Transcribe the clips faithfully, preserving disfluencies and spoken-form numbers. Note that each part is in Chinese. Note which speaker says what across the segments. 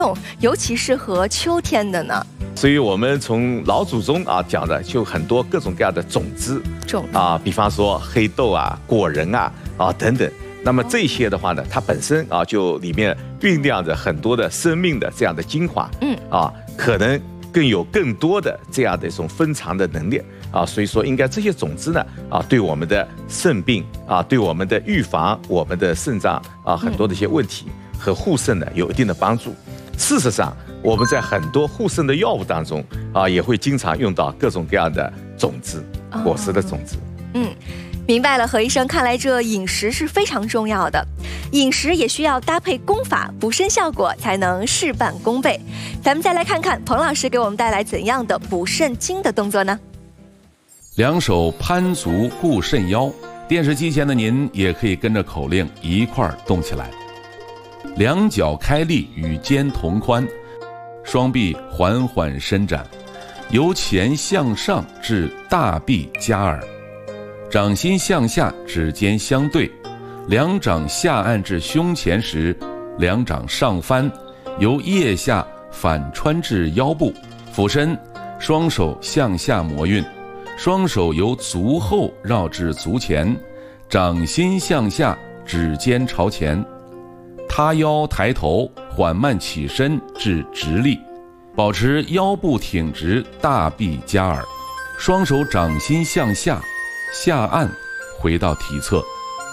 Speaker 1: 尤其适合秋天的呢？
Speaker 2: 所以我们从老祖宗啊讲的，就很多各种各样的种子，
Speaker 1: 种
Speaker 2: 啊，比方说黑豆啊、果仁啊啊等等。那么这些的话呢，它本身啊就里面酝酿着很多的生命的这样的精华，
Speaker 1: 嗯
Speaker 2: 啊，可能更有更多的这样的一种分藏的能力啊。所以说，应该这些种子呢啊，对我们的肾病啊，对我们的预防我们的肾脏啊很多的一些问题和护肾呢有一定的帮助。事实上，我们在很多护肾的药物当中啊，也会经常用到各种各样的种子，果实的种子。
Speaker 1: 嗯。明白了，何医生，看来这饮食是非常重要的，饮食也需要搭配功法，补肾效果才能事半功倍。咱们再来看看彭老师给我们带来怎样的补肾精的动作呢？
Speaker 3: 两手攀足固肾腰，电视机前的您也可以跟着口令一块儿动起来。两脚开立与肩同宽，双臂缓缓伸展，由前向上至大臂夹耳。掌心向下，指尖相对，两掌下按至胸前时，两掌上翻，由腋下反穿至腰部，俯身，双手向下摩运，双手由足后绕至足前，掌心向下，指尖朝前，塌腰抬头，缓慢起身至直立，保持腰部挺直，大臂夹耳，双手掌心向下。下按回到体侧，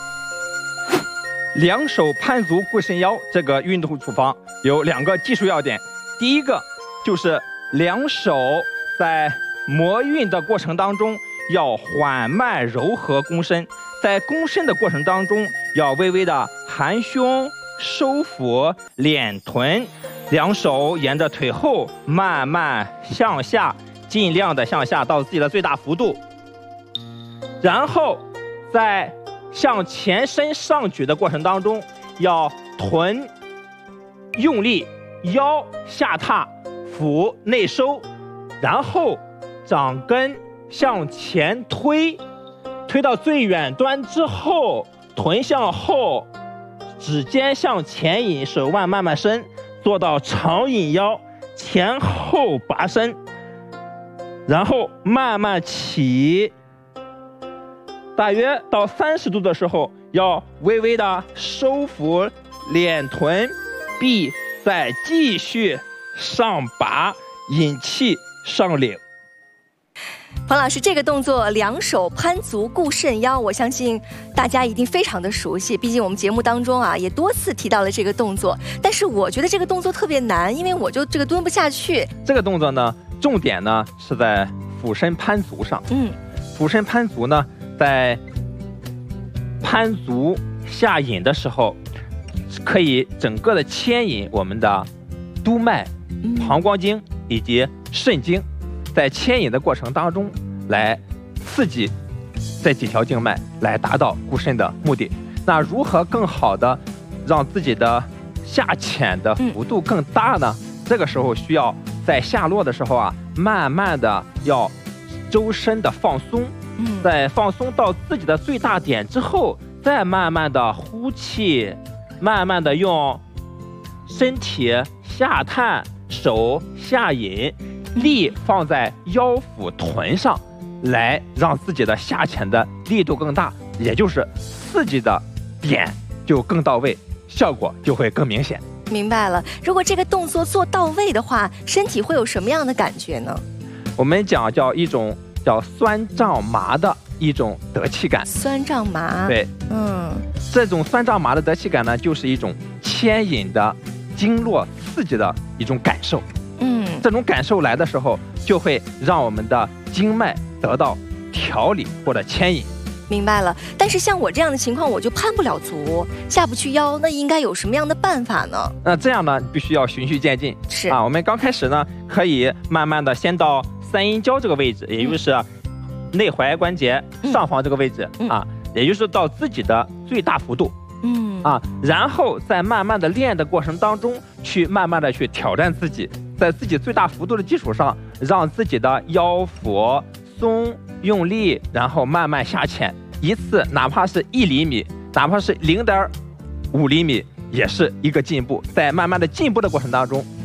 Speaker 4: 两手攀足固肾腰这个运动处方有两个技术要点。第一个就是两手在摩运的过程当中要缓慢柔和躬身，在躬身的过程当中要微微的含胸收腹敛臀，两手沿着腿后慢慢向下，尽量的向下到自己的最大幅度。然后在向前伸上举的过程当中，要臀用力，腰下踏，腹内收，然后掌根向前推，推到最远端之后，臀向后，指尖向前引，手腕慢慢伸，做到长引腰，前后拔伸，然后慢慢起。大约到三十度的时候，要微微的收腹敛臀，臂再继续上拔，引气上领。
Speaker 1: 彭老师，这个动作两手攀足固肾腰，我相信大家一定非常的熟悉，毕竟我们节目当中啊也多次提到了这个动作。但是我觉得这个动作特别难，因为我就这个蹲不下去。
Speaker 4: 这个动作呢，重点呢是在俯身攀足上。嗯，俯身攀足呢，在攀足下引的时候，可以整个的牵引我们的督脉、膀胱经以及肾经，在牵引的过程当中来刺激这几条经脉，来达到固肾的目的。那如何更好的让自己的下潜的幅度更大呢？这个时候需要在下落的时候啊，慢慢的要周身的放松。在放松到自己的最大点之后，再慢慢的呼气，慢慢的用身体下探，手下引，力放在腰腹臀上，来让自己的下潜的力度更大，也就是刺激的点就更到位，效果就会更明显。
Speaker 1: 明白了，如果这个动作做到位的话，身体会有什么样的感觉呢？
Speaker 4: 我们讲叫一种叫酸胀麻的一种得气感。
Speaker 1: 酸胀麻，
Speaker 4: 对，嗯，这种酸胀麻的得气感呢，就是一种牵引的经络刺激的一种感受。嗯，这种感受来的时候，就会让我们的经脉得到调理或者牵引。
Speaker 1: 明白了，但是像我这样的情况，我就攀不了足，下不去腰，那应该有什么样的办法呢？
Speaker 4: 那这样呢，必须要循序渐进。
Speaker 1: 是
Speaker 4: 啊，我们刚开始呢，可以慢慢的先到三阴交这个位置，也就是内踝关节上方这个位置、嗯、啊，也就是到自己的最大幅度。嗯啊，然后在慢慢的练的过程当中，去慢慢的去挑战自己，在自己最大幅度的基础上，让自己的腰腹松用力，然后慢慢下潜，一次哪怕是一厘米，哪怕是零点五厘米，也是一个进步。在慢慢的进步的过程当中，